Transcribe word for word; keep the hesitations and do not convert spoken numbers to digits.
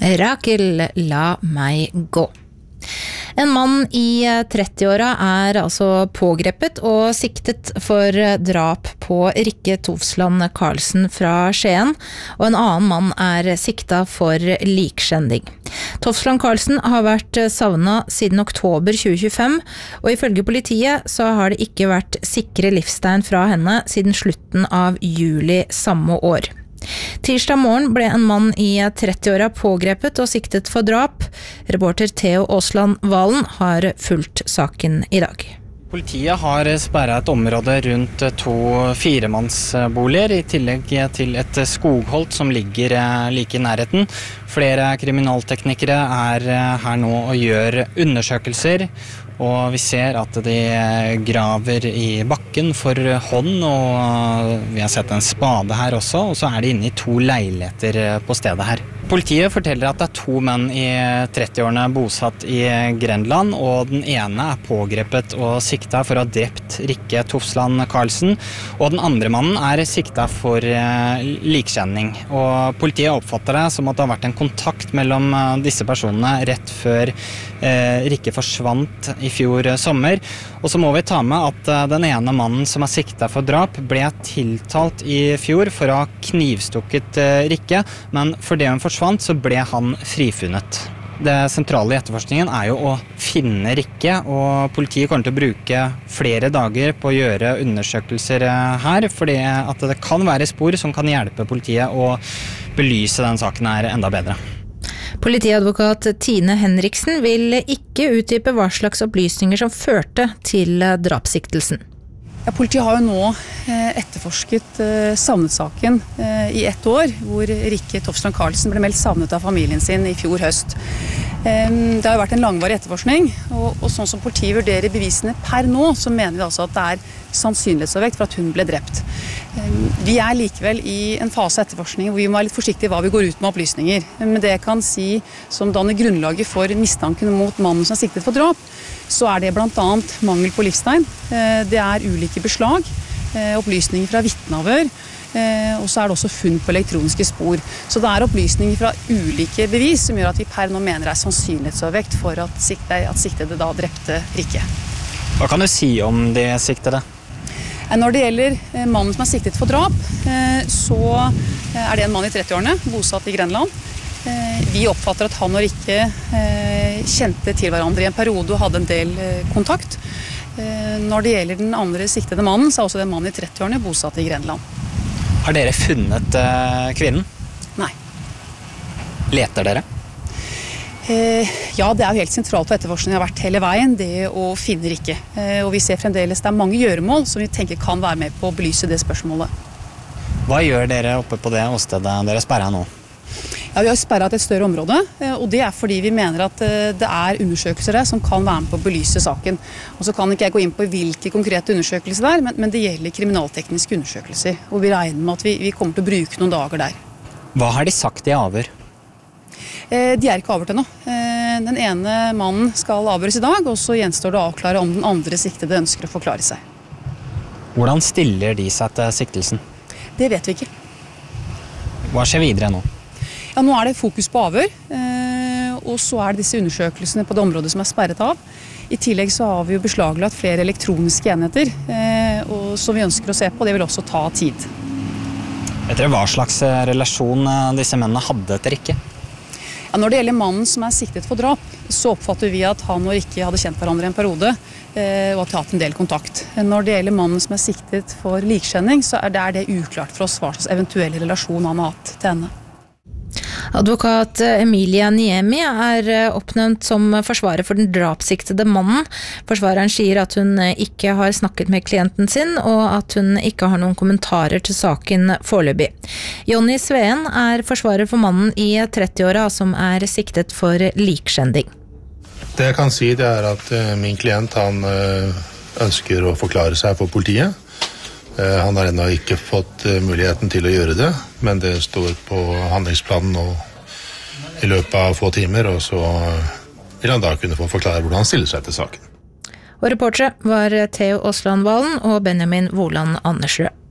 Rakel, la meg gå. En mann i trettiåra er altså pågrepet og siktet for drap på Rikke Tovsland Karlsen fra Skien, og en annen mann er sikta for likskjending. Tovsland Karlsen har vært savnet siden oktober tjue tjuefem, og ifølge politiet så har det ikke vært sikre livstegn fra henne siden slutten av juli samme år. Tirsdag morgen ble en mann i trettiåra pågrepet og siktet for drap. Reporter Theo Aasland Valen har fulgt saken i dag. Politiet har sperret et område rundt to firemannsboliger, i tillegg til et skogholt som ligger like i nærheten. Flere kriminalteknikere er her nå og gjør undersøkelser, og vi ser at de graver i bakken for hånd, og vi har sett en spade her også, og så er de inne i to leiligheter på stedet her. Politiet forteller at det er to menn i trettiårene bosatt i Grenland, og den ene er pågrepet og sikta for å ha drept Rikke Tovsland Karlsen, og den andre mannen er sikta for likskjending. Og politiet oppfatter det som at det har vært en kontakt mellom disse personene rett før eh, Rikke forsvant i fjor sommer. Og så må vi ta med at den ene mannen som er sikta for drap ble tiltalt i fjor for å ha knivstukket Rikke, men for det hun forsvant så ble han frifunnet. Det sentrale i etterforskningen er jo å finne Rikke, og politiet kommer til å bruke flere dager på å gjøre undersøkelser her, fordi at det kan være spor som kan hjelpe politiet å belyse den saken her enda bedre. Politiadvokat Tine Henriksen vil ikke utdype hva slags opplysninger som førte til drapssiktelsen. Ja, politiet har jo nå eh, etterforsket eh, savnetsaken eh, i ett år, hvor Rikke Tovsland Karlsen ble meldt savnet av familien sin i fjor høst. Eh, det har jo vært en langvarig etterforskning, og, og sånn som politiet vurderer bevisene per nå, så mener vi altså at det er sannsynlighetsovervekt for at hun ble drept. Eh, vi er likevel i en fase av etterforskningen hvor vi må være litt forsiktige i hva vi går ut med opplysninger. Men det jeg kan si som danner grunnlaget for mistanken mot mannen som er siktet for drap, så er det blant annet mangel på livstegn. Det er ulike beslag, opplysninger fra vitneavhør, og så er det også funn på elektroniske spor. Så det er opplysninger fra ulike bevis som gjør at vi per nå mener det er sannsynlighetsovervekt for at siktede, at siktede da drepte Rikke. Hva kan du si om de siktede? Når det gjelder mannen som er siktet for drap, så er det en mann i trettiårene, bosatt i Grenland. Vi oppfatter at han og Rikke kjente til hverandre i en periode og hadde en del kontakt. Når det gjelder den andre siktede mannen, så er også den mannen i trettiårene bosatt i Grenland. Har dere funnet kvinnen? Nei. Leter dere? Ja, det er jo helt sentralt for etterforskningen har vært hele veien, det å finne Rikke. Og vi ser fremdeles det er mange gjøremål som vi tenker kan være med på å belyse det spørsmålet. Hva gjør dere oppe på det åstedet dere sperrer nå? Ja, vi har sperret et større område, og det er fordi vi mener at det er undersøkelser der som kan være med på å belyse saken. Og så kan ikke jeg gå inn på hvilke konkrete undersøkelser der, men, men det gjelder kriminaltekniske undersøkelser, og vi regner med at vi, vi kommer til å bruke noen dager der. Hva har de sagt i avhør? Eh, de er ikke avhørt ennå. Eh, den ene mannen skal avhøres i dag, og så gjenstår det å avklare om den andre siktede ønsker å forklare seg. Hvordan stiller de seg til siktelsen? Det vet vi ikke. Hva skjer videre nå? Ja, nå er det fokus på avhør, og så er det disse undersøkelsene på det området som er sperret av. I tillegg så har vi jo beslaglagt flere elektroniske enheter, og som vi ønsker å se på, det vil også ta tid. Vet dere hva slags relasjon disse mennene hadde til Rikke? Ja, når det gjelder mannen som er siktet for drap, så oppfatter vi at han og Rikke hadde kjent hverandre i en periode, og har hatt en del kontakt. Når det gjelder mannen som er siktet for likskjending, så er det, er det uklart for oss hva slags eventuell relasjon han har hatt til henne. Advokat Emilia Niemi er oppnevnt som forsvarer for den drapssiktede mannen. Forsvareren sier at hun ikke har snakket med klienten sin, og at hun ikke har noen kommentarer til saken foreløpig. Jonny Sveen er forsvarer for mannen i trettiåra som er siktet for likskjending. Det jeg kan si det er at min klient han ønsker å forklare seg for politiet. Han har ennå ikke fått muligheten til å gjøre det, men det står på handlingsplanen nå i løpet av få timer, og så vil han da kunne få forklare hvordan han stiller seg til saken. Og reportere var Theo Aasland Valen og Benjamin Woland Andersrud.